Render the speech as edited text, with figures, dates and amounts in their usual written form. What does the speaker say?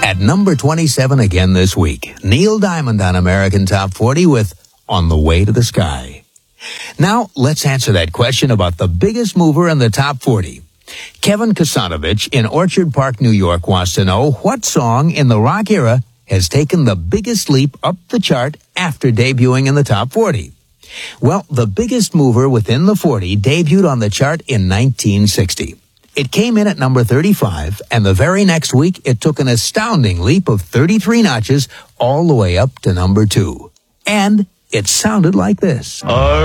At number 27 again this week, Neil Diamond on American Top 40 with On the Way to the Sky. Now, let's answer that question about the biggest mover in the Top 40. Kevin Kasanovich in Orchard Park, New York wants to know what song in the rock era has taken the biggest leap up the chart after debuting in the Top 40. Well, the biggest mover within the 40 debuted on the chart in 1960. It came in at number 35, and the very next week it took an astounding leap of 33 notches all the way up to number 2. And it sounded like this.